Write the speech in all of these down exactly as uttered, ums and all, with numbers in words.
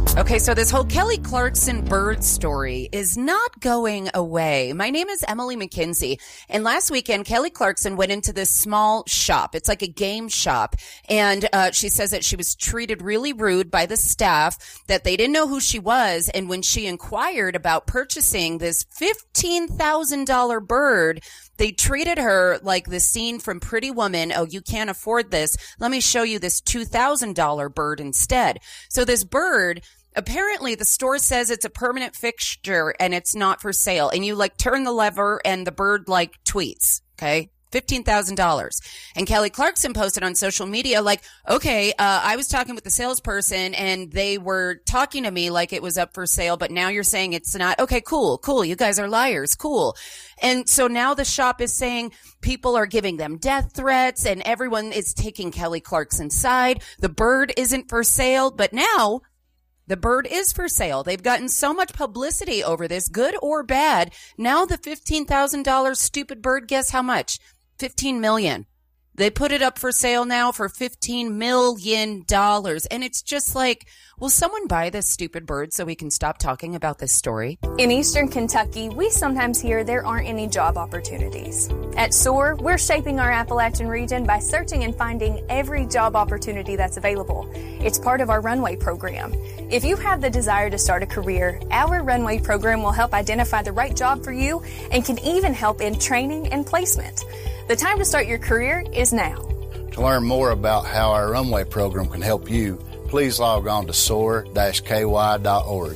Okay, so this whole Kelly Clarkson bird story is not going away. My name is Emily McKenzie, and last weekend, Kelly Clarkson went into this small shop. It's like a game shop, and uh, she says that she was treated really rude by the staff, that they didn't know who she was, and when she inquired about purchasing this fifteen thousand dollars bird, they treated her like the scene from Pretty Woman. Oh, you can't afford this. Let me show you this two thousand dollars bird instead. So this bird, apparently the store says it's a permanent fixture and it's not for sale. And you like turn the lever and the bird like tweets. Okay. fifteen thousand dollars. And Kelly Clarkson posted on social media like, okay, uh, I was talking with the salesperson and they were talking to me like it was up for sale, but now you're saying it's not. Okay, cool, cool. You guys are liars. Cool. And so now the shop is saying people are giving them death threats and everyone is taking Kelly Clarkson's side. The bird isn't for sale, but now the bird is for sale. They've gotten so much publicity over this, good or bad. Now the fifteen thousand dollars stupid bird, guess how much? fifteen million dollars. They put it up for sale now for fifteen million dollars. And it's just like, will someone buy this stupid bird so we can stop talking about this story? In Eastern Kentucky, we sometimes hear there aren't any job opportunities. At SOAR, we're shaping our Appalachian region by searching and finding every job opportunity that's available. It's part of our Runway program. If you have the desire to start a career, our Runway program will help identify the right job for you and can even help in training and placement. The time to start your career is now. To learn more about how our Runway program can help you, please log on to soar dash k y dot org.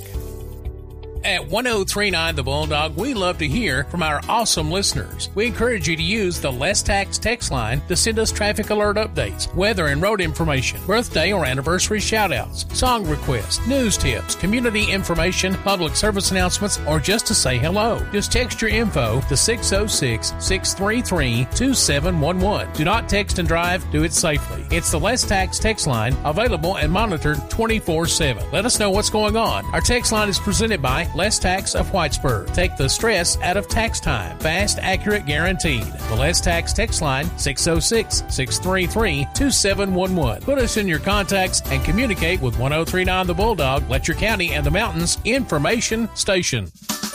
At one oh three nine The Bulldog, we love to hear from our awesome listeners. We encourage you to use the Less Tax text line to send us traffic alert updates, weather and road information, birthday or anniversary shout-outs, song requests, news tips, community information, public service announcements, or just to say hello. Just text your info to six oh six, six three three, two seven one one. Do not text and drive. Do it safely. It's the Less Tax text line, available and monitored twenty-four seven. Let us know what's going on. Our text line is presented by Less Tax of Whitesburg. Take the stress out of tax time. Fast, accurate, guaranteed. The Less Tax text line, six oh six, six three three, two seven one one. Put us in your contacts and communicate with one oh three nine The Bulldog, Letcher County and the Mountains Information Station.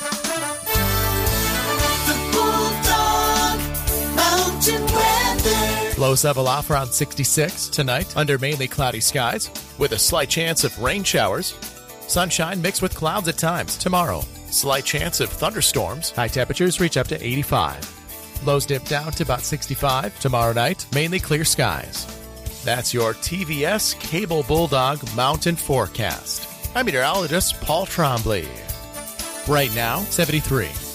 The Bulldog Mountain Weather. Lows level off around sixty-six tonight under mainly cloudy skies with a slight chance of rain showers. Sunshine mixed with clouds at times. Tomorrow, slight chance of thunderstorms. High temperatures reach up to eighty-five. Lows dip down to about sixty-five. Tomorrow night, mainly clear skies. That's your T V S Cable Bulldog Mountain Forecast. I'm meteorologist Paul Trombley. Right now, seventy-three.